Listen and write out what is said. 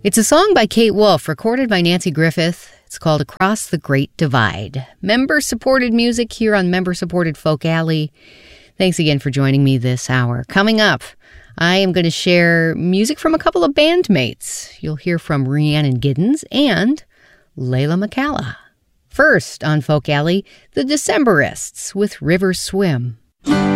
It's a song by Kate Wolf, recorded by Nancy Griffith. It's called Across the Great Divide. Member-supported music here on Member-Supported Folk Alley. Thanks again for joining me this hour. Coming up, I am going to share music from a couple of bandmates. You'll hear from Rhiannon Giddens and Layla McCalla. First on Folk Alley, the Decemberists with River Swim.